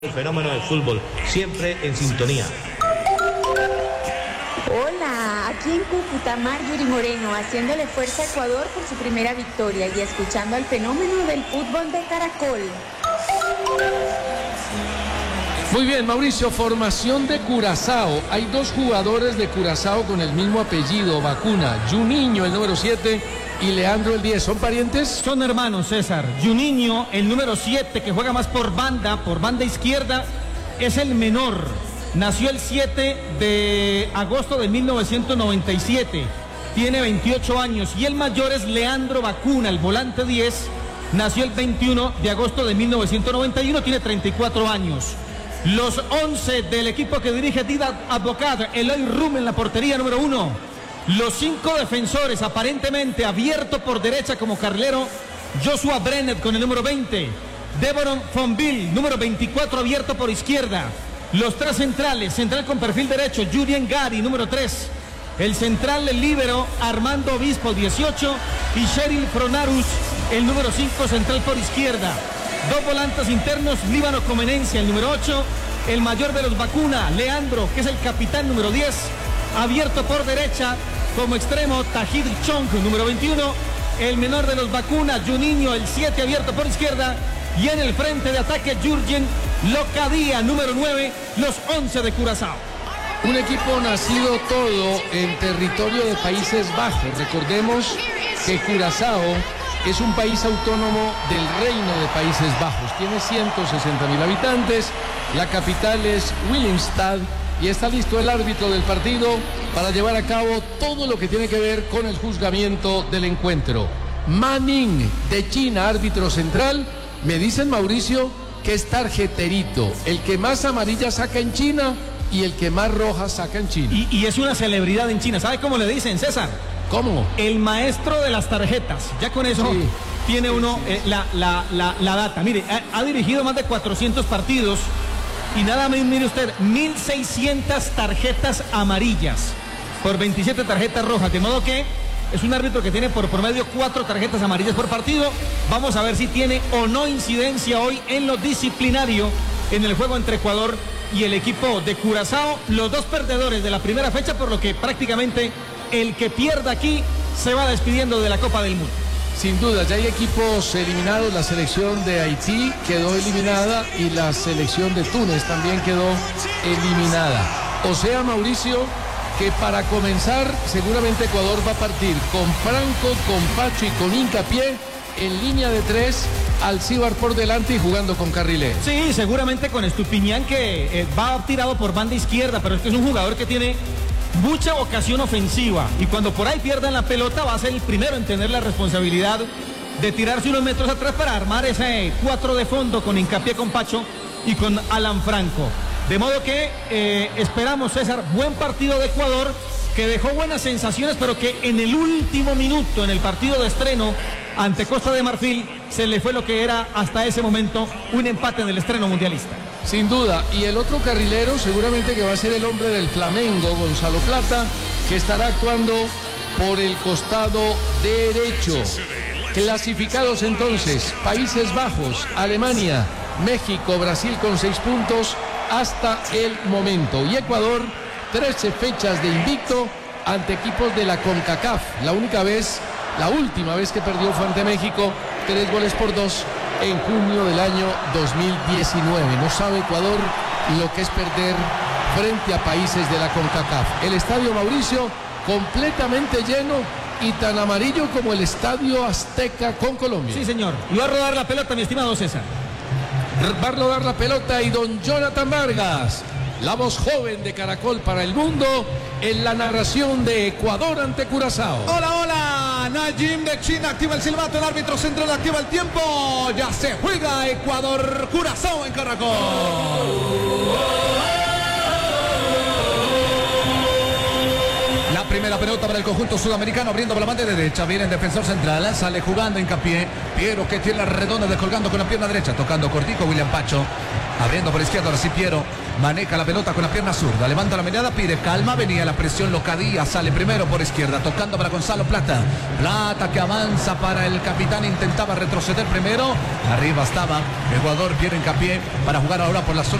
El fenómeno del fútbol, siempre en sintonía. Hola, aquí en Cúcuta, Marjorie Moreno, haciéndole fuerza a Ecuador por su primera victoria y escuchando al fenómeno del fútbol de Caracol. Muy bien, Mauricio, formación de Curazao. Hay dos jugadores de Curazao con el mismo apellido, Bacuna. Juninho, el número 7, y Leandro, el 10. ¿Son parientes? Son hermanos, César. Juninho, el número 7, que juega más por banda izquierda, es el menor. Nació el 7 de agosto de 1997. Tiene 28 años. Y el mayor es Leandro Bacuna, el volante 10. Nació el 21 de agosto de 1991. Tiene 34 años. Los 11 del equipo que dirige Didac Advocat, Eloy Rum en la portería número 1. Los 5 defensores, aparentemente abierto por derecha como carrilero, Joshua Brennet con el número 20. Devoron Fonville, número 24, abierto por izquierda. Los 3 centrales, central con perfil derecho, Julien Gari, número 3. El central del líbero, Armando Obispo, 18. Y Cheryl Fronarus, el número 5, central por izquierda. 2 volantes internos, Líbano Comenencia, el número 8. El mayor de los Bacuna, Leandro, que es el capitán, número 10. Abierto por derecha, como extremo, Tahir Chong, número 21. El menor de los Bacuna, Juninho, el 7, abierto por izquierda. Y en el frente de ataque, Jurgen Locadia, número 9, los 11 de Curazao. Un equipo nacido todo en territorio de Países Bajos. Recordemos que Curazao es un país autónomo del Reino de Países Bajos. Tiene 160.000 habitantes. La capital es Willemstad. Y está listo el árbitro del partido para llevar a cabo todo lo que tiene que ver con el juzgamiento del encuentro. Ma Ning, de China, árbitro central. Me dicen, Mauricio, que es tarjeterito. El que más amarilla saca en China y el que más roja saca en China. Y es una celebridad en China. ¿Sabe cómo le dicen, César? ¿Cómo? El maestro de las tarjetas. Ya con eso sí, tiene uno la data. Mire, ha dirigido más de 400 partidos. Y nada más, mire usted, 1.600 tarjetas amarillas por 27 tarjetas rojas. De modo que es un árbitro que tiene por promedio 4 tarjetas amarillas por partido. Vamos a ver si tiene o no incidencia hoy en lo disciplinario en el juego entre Ecuador y el equipo de Curazao. Los dos perdedores de la primera fecha, por lo que prácticamente el que pierda aquí se va despidiendo de la Copa del Mundo. Sin duda, ya hay equipos eliminados. La selección de Haití quedó eliminada y la selección de Túnez también quedó eliminada. O sea, Mauricio, que para comenzar seguramente Ecuador va a partir con Franco, con Pacho y con Hincapié en línea de 3, Alcíbar por delante y jugando con carrilero. Sí, seguramente con Estupiñán, que va tirado por banda izquierda, pero es que es un jugador que tiene mucha vocación ofensiva y cuando por ahí pierdan la pelota va a ser el primero en tener la responsabilidad de tirarse unos metros atrás para armar ese 4 de fondo con Hincapié, con Pacho y con Alan Franco. De modo que esperamos, César, buen partido de Ecuador, que dejó buenas sensaciones, pero que en el último minuto, en el partido de estreno ante Costa de Marfil, se le fue lo que era hasta ese momento un empate en el estreno mundialista. Sin duda, y el otro carrilero seguramente que va a ser el hombre del Flamengo, Gonzalo Plata, que estará actuando por el costado derecho. Clasificados entonces, Países Bajos, Alemania, México, Brasil con 6 puntos hasta el momento. Y Ecuador, 13 fechas de invicto ante equipos de la CONCACAF. La última vez que perdió fue ante México, 3-2 en junio del año 2019. No sabe Ecuador lo que es perder frente a países de la CONCACAF. El estadio, Mauricio, completamente lleno y tan amarillo como el estadio Azteca con Colombia. Sí, señor. Y va a rodar la pelota, mi estimado César. Va a rodar la pelota y don Jonathan Vargas, la voz joven de Caracol para el mundo, en la narración de Ecuador ante Curazao. Hola, hola, Najim de China activa el silbato, el árbitro central activa el tiempo, ya se juega Ecuador, Curazao en Caracol. La primera la pelota para el conjunto sudamericano, abriendo por la banda derecha. Viene el defensor central, sale jugando Hincapié. Piero que tiene la redonda descolgando con la pierna derecha, tocando cortico William Pacho. Abriendo por la izquierda, ahora sí Piero. Maneja la pelota con la pierna zurda. Levanta la mirada, pide calma. Venía la presión Locadía. Sale primero por izquierda. Tocando para Gonzalo Plata. Plata que avanza para el capitán. Intentaba retroceder primero. Arriba estaba el jugador Piero Hincapié para jugar ahora por la zona